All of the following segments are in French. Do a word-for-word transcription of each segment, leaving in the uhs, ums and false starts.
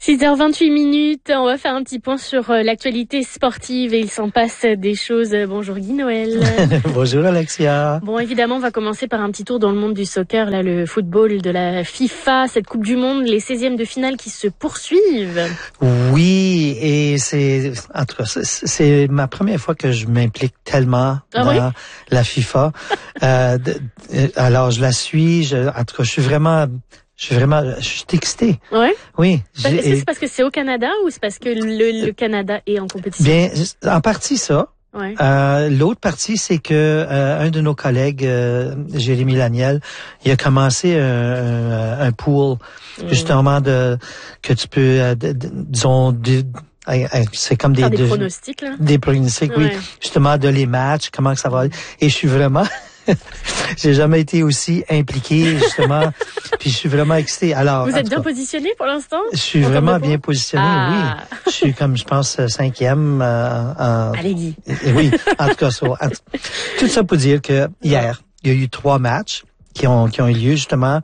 six heures vingt-huit minutes, on va faire un petit point sur l'actualité sportive et il s'en passe des choses. Bonjour Guy Noël. Bonjour Alexia. Bon, évidemment, on va commencer par un petit tour dans le monde du soccer, là, le football de la FIFA, cette Coupe du Monde, les seizièmes de finale qui se poursuivent. Oui, et c'est, en tout cas, c'est, c'est ma première fois que je m'implique tellement ah dans oui? la FIFA. euh, de, alors, je la suis, je, en tout cas, je suis vraiment... Je suis vraiment, je suis excité. Ouais. Oui. Est-ce que c'est parce que c'est au Canada ou c'est parce que le, le Canada est en compétition? Bien, en partie ça. Ouais. Euh, l'autre partie, c'est que euh, un de nos collègues, euh, Jérémy Laniel, il a commencé un, un, un pool mmh. justement de que tu peux, euh, de, de, disons, de, c'est comme des, des de, pronostics là. Des pronostics, ouais. Oui, justement de les matchs, comment que ça va. Et je suis vraiment. J'ai jamais été aussi impliqué, justement, puis je suis vraiment excité. Alors, vous êtes bien positionné pour l'instant? Je suis vraiment bien positionné, ah. oui. Je suis comme, je pense, cinquième. Euh, en, Allez, Guy. Oui, en tout cas, ça. En, tout ça pour dire que hier, il y a eu trois matchs qui ont qui ont eu lieu justement.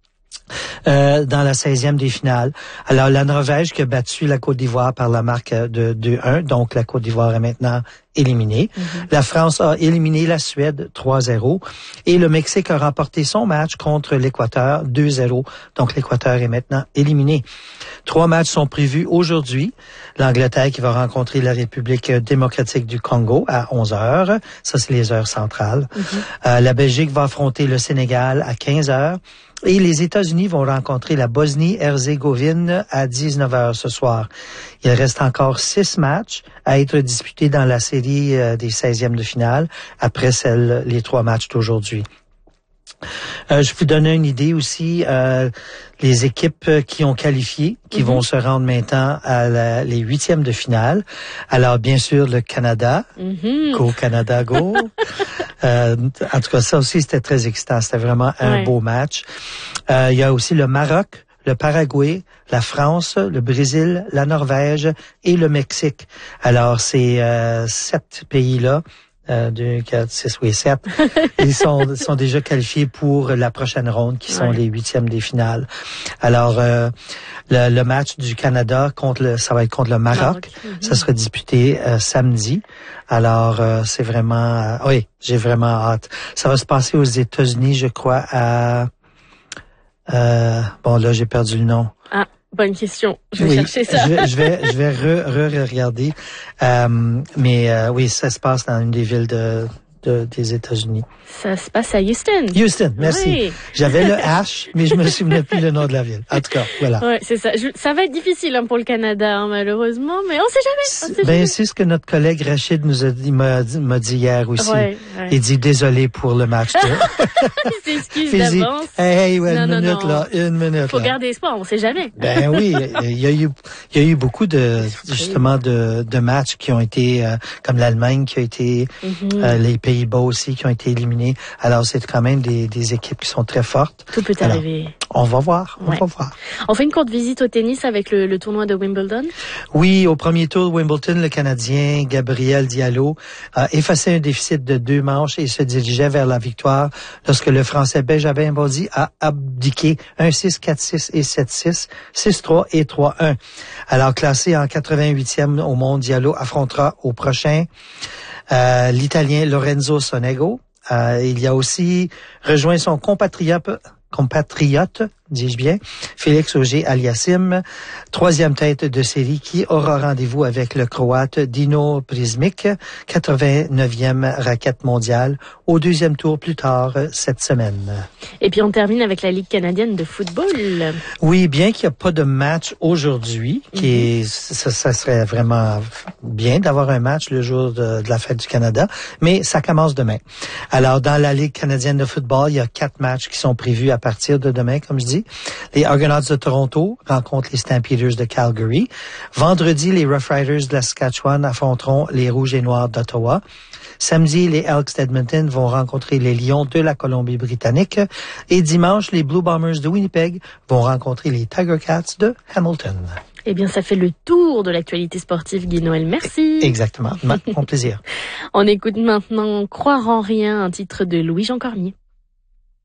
Euh, dans la seizième des finales. Alors, la Norvège qui a battu la Côte d'Ivoire par la marque de deux un, donc la Côte d'Ivoire est maintenant éliminée. Mm-hmm. La France a éliminé la Suède trois zéro et le Mexique a remporté son match contre l'Équateur deux zéro, donc l'Équateur est maintenant éliminé. Trois matchs sont prévus aujourd'hui. L'Angleterre qui va rencontrer la République démocratique du Congo à onze heures, ça c'est les heures centrales. Mm-hmm. Euh, la Belgique va affronter le Sénégal à quinze heures. Et les États-Unis vont rencontrer la Bosnie-Herzégovine à dix-neuf heures ce soir. Il reste encore six matchs à être disputés dans la série des seizièmes de finale, après celle, les trois matchs d'aujourd'hui. Euh, je vous donne une idée aussi, euh, les équipes qui ont qualifié, qui mm-hmm. vont se rendre maintenant à la, les huitièmes de finale. Alors, bien sûr, le Canada. Mm-hmm. Go Canada, go! euh, en tout cas, ça aussi, c'était très excitant. C'était vraiment un ouais. beau match. Euh, il y a aussi le Maroc, le Paraguay, la France, le Brésil, la Norvège et le Mexique. Alors, ces euh, sept pays-là, Euh, deux, quatre, six, oui, sept. Ils sont, sont déjà qualifiés pour la prochaine ronde, qui sont ouais. les huitièmes des finales. Alors, euh, le, le match du Canada contre le, ça va être contre le Maroc. Maroc. Mm-hmm. Ça sera disputé euh, samedi. Alors, euh, c'est vraiment, euh, oui, j'ai vraiment hâte. Ça va se passer aux États-Unis, je crois, à, euh, bon, là, j'ai perdu le nom. Ah. Bonne question. Je vais oui, chercher ça. je, je vais, je vais re, re, regarder. Euh, mais euh, oui, ça se passe dans une des villes de, de des États-Unis. Ça se passe à Houston. Houston, merci. Oui. J'avais le H, mais je me souvenais plus le nom de la ville. En tout cas, voilà. Ouais, c'est ça. Je, ça va être difficile hein, pour le Canada, hein, malheureusement, mais on sait jamais. On sait ben jamais. c'est ce que notre collègue Rachid nous a dit, m'a, m'a dit hier aussi. Ouais, ouais. Il dit désolé pour le match. Il s'excuse d'avance. Dit, hey, ouais, non, une non, minute non. là, une minute. Faut là. garder espoir, on sait jamais. Ben oui, il y a eu, il y a eu beaucoup de justement de, de matchs qui ont été euh, comme l'Allemagne qui a été, mm-hmm. euh, les Pays-Bas aussi qui ont été éliminés. Alors c'est quand même des, des équipes qui sont très fortes. Tout peut Alors, arriver. On va voir, on ouais. va voir. On fait une courte visite au tennis avec le, le tournoi de Wimbledon. Oui, au premier tour de Wimbledon, le Canadien Gabriel Diallo a effacé un déficit de deux manches et se dirigeait vers la victoire lorsque le Français Benjamin Bonzi a abdiqué un six, quatre six et sept six, six trois et trois un. Alors classé en quatre-vingt-huitième au monde, Diallo affrontera au prochain euh, l'Italien Lorenzo Sonego. Euh, il y a aussi rejoint son compatriote, compatriote, dis-je bien, Félix Auger-Aliassime, troisième tête de série qui aura rendez-vous avec le Croate Dino Prizmic, quatre-vingt-neuvième raquette mondiale, au deuxième tour plus tard cette semaine. Et puis on termine avec la Ligue canadienne de football. Oui, bien qu'il n'y a pas de match aujourd'hui, qui mm-hmm. est, ça, ça serait vraiment bien d'avoir un match le jour de, de la fête du Canada, mais ça commence demain. Alors, dans la Ligue canadienne de football, il y a quatre matchs qui sont prévus à partir de demain, comme je dis. Les Argonauts de Toronto rencontrent les Stampeders de Calgary. Vendredi, les Rough Riders de la Saskatchewan affronteront les Rouges et Noirs d'Ottawa. Samedi, les Elks d'Edmonton vont rencontrer les Lions de la Colombie-Britannique. Et dimanche, les Blue Bombers de Winnipeg vont rencontrer les Tiger Cats de Hamilton. Eh bien, ça fait le tour de l'actualité sportive, Guy Noël. Merci. Exactement. Mon plaisir. On écoute maintenant Croire en rien, un titre de Louis-Jean Cormier.